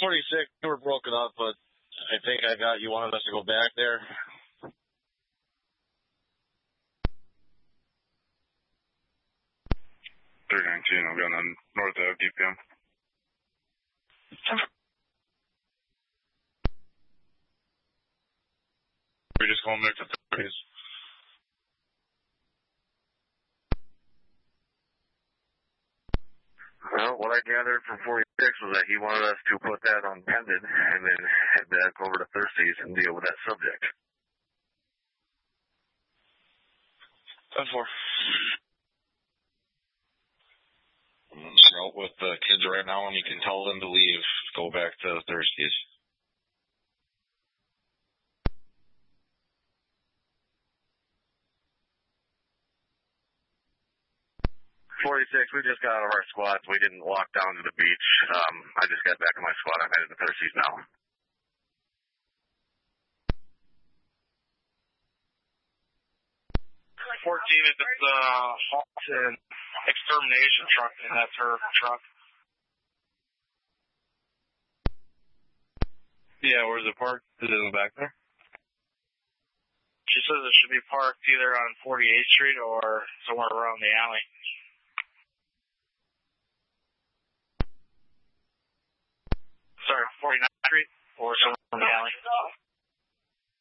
46, we were broken up, but I think I got you wanted us to go back there. 319, I'm going on north of DPM. We just going back to 30s. Well, what I gathered from 46 was that he wanted us to put that on pended and then head back over to Thirsties and deal with that subject. 10-4. I'm out with the kids right now, and you can tell them to leave. Go back to Thirsties. We just got out of our squads. We didn't walk down to the beach. I just got back to my squad. I'm headed to Thirsties now. If it's the Halton extermination truck, and that's her truck. Yeah, where's it parked? Is it in the back there? She says it should be parked either on 48th Street or somewhere around the alley. Sorry, 49th Street or somewhere around the alley.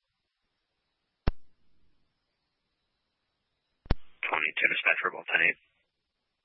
22 dispatch for 10-8.